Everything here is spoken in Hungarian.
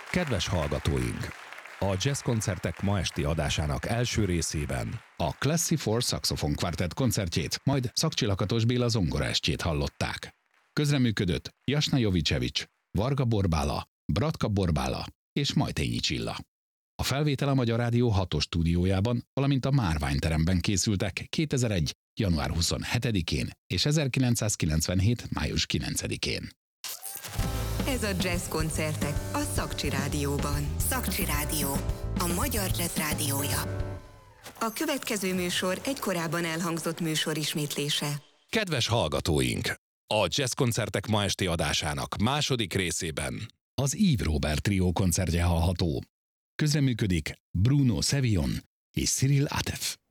Kedves hallgatóink! A Jazz Koncertek ma esti adásának első részében a Classy 4 Saxophone Quartet koncertjét, majd Szakcsi Lakatos Béla zongoraestjét hallották. Közreműködött Jasna Jovicevic, Varga Borbála, Bratka Borbála és Majtényi Csilla. A felvétel a Magyar Rádió 6-os stúdiójában, valamint a Márványteremben készültek 2001. január 27-én és 1997. május 9-én. Ez a Jazz Koncertek a Szakcsi Rádióban. Szakcsi Rádió, a magyar jazz rádiója. A következő műsor egy korábban elhangzott műsor ismétlése. Kedves hallgatóink! A Jazz Koncertek ma esti adásának második részében az Yves Robert Trio koncertje hallható. Közreműködik Bruno Sevillon és Cyril Atef.